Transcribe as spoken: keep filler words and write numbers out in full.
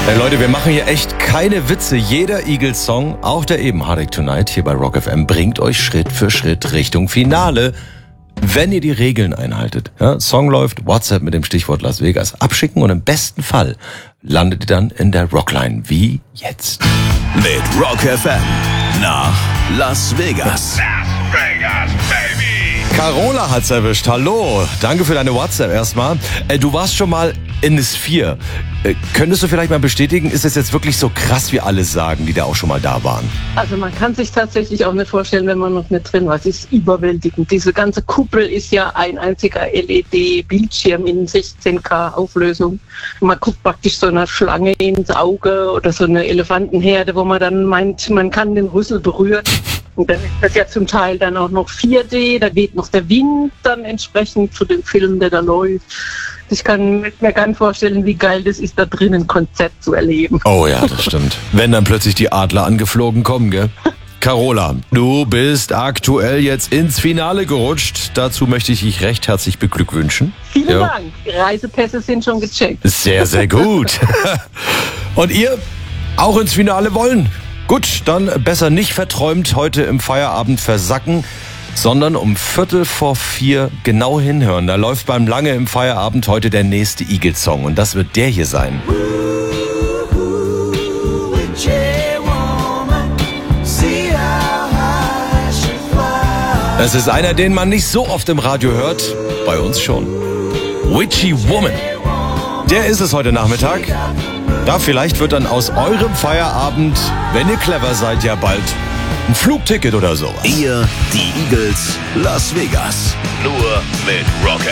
Hey Leute, wir machen hier echt keine Witze. Jeder Eagles-Song, auch der eben Heartache Tonight hier bei Rock F M, bringt euch Schritt für Schritt Richtung Finale, wenn ihr die Regeln einhaltet. Ja, Song läuft, WhatsApp mit dem Stichwort Las Vegas abschicken und im besten Fall landet ihr dann in der Rockline, wie jetzt. Mit Rock F M nach Las Vegas. Las Vegas, baby! Carola hat's erwischt. Hallo, danke für deine WhatsApp erstmal. Äh, du warst schon mal in S vier. Äh, könntest du vielleicht mal bestätigen, ist es jetzt wirklich so krass, wie alle sagen, die da auch schon mal da waren? Also man kann sich tatsächlich auch nicht vorstellen, wenn man noch nicht drin war. Es ist überwältigend. Diese ganze Kuppel ist ja ein einziger L E D-Bildschirm in sechzehn K Auflösung. Man guckt praktisch so einer Schlange ins Auge oder so eine Elefantenherde, wo man dann meint, man kann den Rüssel berühren. Und dann ist das ja zum Teil dann auch noch vier D, da geht noch der Wind dann entsprechend zu dem Film, der da läuft. Ich kann mir gar nicht vorstellen, wie geil das ist, da drinnen ein Konzert zu erleben. Oh ja, das stimmt. Wenn dann plötzlich die Adler angeflogen kommen, gell? Carola, du bist aktuell jetzt ins Finale gerutscht. Dazu möchte ich dich recht herzlich beglückwünschen. Vielen ja. Dank. Die Reisepässe sind schon gecheckt. Sehr, sehr gut. Und ihr auch ins Finale wollen? Gut, dann besser nicht verträumt heute im Feierabend versacken, sondern um Viertel vor vier genau hinhören. Da läuft beim Lange im Feierabend heute der nächste Eagles-Song und das wird der hier sein. Es ist einer, den man nicht so oft im Radio hört, bei uns schon. Witchy Woman. Der ist es heute Nachmittag. Da vielleicht wird dann aus eurem Feierabend, wenn ihr clever seid, ja bald ein Flugticket oder sowas. Ihr, die Eagles, Las Vegas. Nur mit Rock F M.